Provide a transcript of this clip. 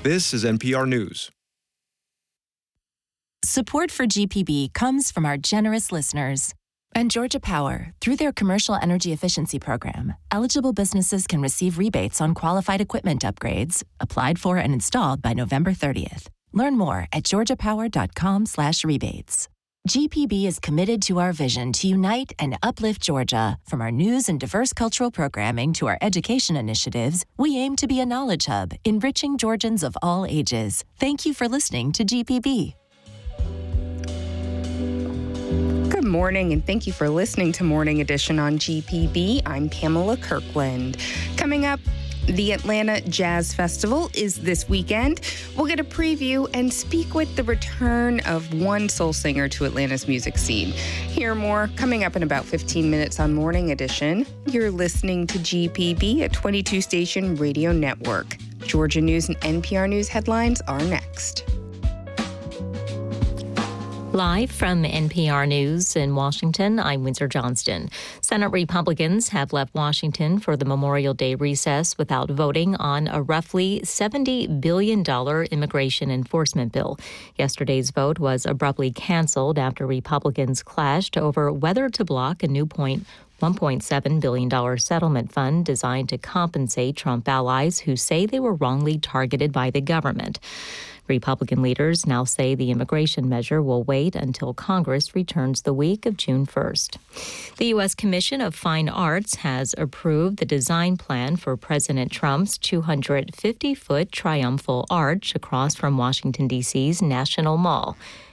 This is NPR News. Support for GPB comes from our generous listeners. And Georgia Power, through their Commercial Energy Efficiency Program, eligible businesses can receive rebates on qualified equipment upgrades, applied for and installed by November 30th. Learn more at georgiapower.com/rebates. GPB is committed to our vision to unite and uplift Georgia. From our news and diverse cultural programming to our education initiatives, we aim to be a knowledge hub, enriching Georgians of all ages. Thank you for listening to GPB. Good morning, and thank you for listening to Morning Edition on GPB. I'm Pamela Kirkland. Coming up, the Atlanta Jazz Festival is this weekend. We'll get a preview and speak with the return of one soul singer to Atlanta's music scene. Hear more coming up in about 15 minutes on Morning Edition. You're listening to GPB, a 22-station radio network. Georgia News and NPR News headlines are next. Live from NPR News in Washington, I'm Windsor Johnston. Senate Republicans have left Washington for the Memorial Day recess without voting on a roughly $70 billion immigration enforcement bill. Yesterday's vote was abruptly canceled after Republicans clashed over whether to block a new $1.7 billion settlement fund designed to compensate Trump allies who say they were wrongly targeted by the government. Republican leaders now say the immigration measure will wait until Congress returns the week of June 1st. The U.S. Commission of Fine Arts has approved the design plan for President Trump's 250-foot triumphal arch across from Washington, D.C.'s National Mall.